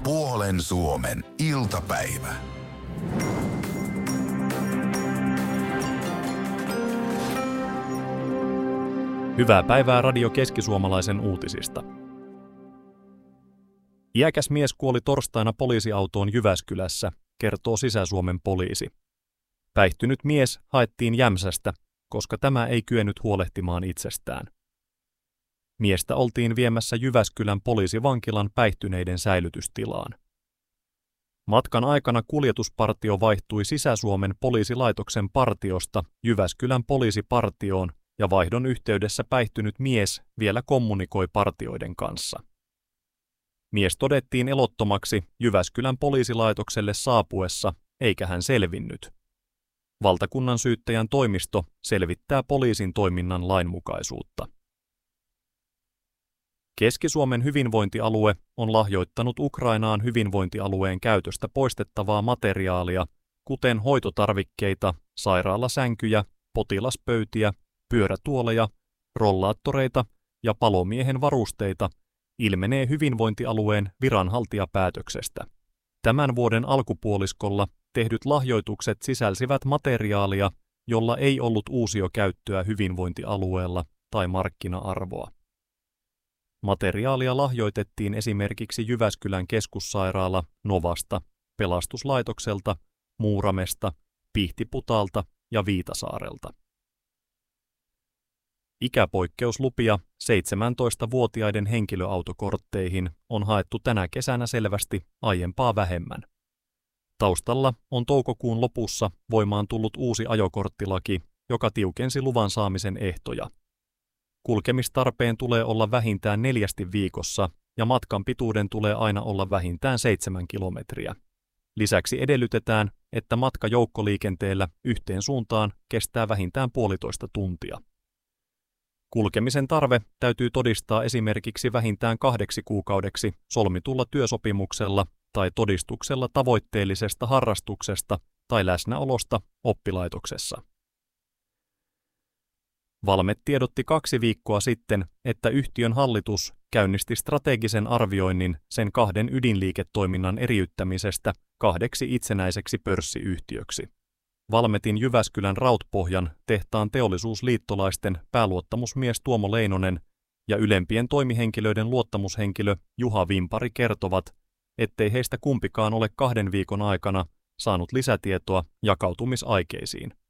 Puolen Suomen iltapäivä. Hyvää päivää Radio Keski-Suomalaisen uutisista. Iäkäs mies kuoli torstaina poliisiautoon Jyväskylässä, kertoo Sisä-Suomen poliisi. Päihtynyt mies haettiin Jämsästä, koska tämä ei kyennyt huolehtimaan itsestään. Miestä oltiin viemässä Jyväskylän poliisivankilan päihtyneiden säilytystilaan. Matkan aikana kuljetuspartio vaihtui Sisä-Suomen poliisilaitoksen partiosta Jyväskylän poliisipartioon ja vaihdon yhteydessä päihtynyt mies vielä kommunikoi partioiden kanssa. Mies todettiin elottomaksi Jyväskylän poliisilaitokselle saapuessa, eikä hän selvinnyt. Valtakunnan syyttäjän toimisto selvittää poliisin toiminnan lainmukaisuutta. Keski-Suomen hyvinvointialue on lahjoittanut Ukrainaan hyvinvointialueen käytöstä poistettavaa materiaalia, kuten hoitotarvikkeita, sairaalasänkyjä, potilaspöytiä, pyörätuoleja, rollaattoreita ja palomiehen varusteita, ilmenee hyvinvointialueen viranhaltijapäätöksestä. Tämän vuoden alkupuoliskolla tehdyt lahjoitukset sisälsivät materiaalia, jolla ei ollut uusiokäyttöä hyvinvointialueella tai markkina-arvoa. Materiaalia lahjoitettiin esimerkiksi Jyväskylän keskussairaala Novasta, pelastuslaitokselta, Muuramesta, Pihtiputalta ja Viitasaarelta. Ikäpoikkeuslupia 17-vuotiaiden henkilöautokortteihin on haettu tänä kesänä selvästi aiempaa vähemmän. Taustalla on toukokuun lopussa voimaan tullut uusi ajokorttilaki, joka tiukensi luvan saamisen ehtoja. Kulkemistarpeen tulee olla vähintään 4 viikossa ja matkan pituuden tulee aina olla vähintään 7 kilometriä. Lisäksi edellytetään, että matka joukkoliikenteellä yhteen suuntaan kestää vähintään 1,5 tuntia. Kulkemisen tarve täytyy todistaa esimerkiksi vähintään 2 kuukaudeksi solmitulla työsopimuksella tai todistuksella tavoitteellisesta harrastuksesta tai läsnäolosta oppilaitoksessa. Valmet tiedotti 2 viikkoa sitten, että yhtiön hallitus käynnisti strategisen arvioinnin sen 2 ydinliiketoiminnan eriyttämisestä 2 itsenäiseksi pörssiyhtiöksi. Valmetin Jyväskylän Rautpohjan tehtaan teollisuusliittolaisten pääluottamusmies Tuomo Leinonen ja ylempien toimihenkilöiden luottamushenkilö Juha Vimpari kertovat, ettei heistä kumpikaan ole 2 viikon aikana saanut lisätietoa jakautumisaikeisiin.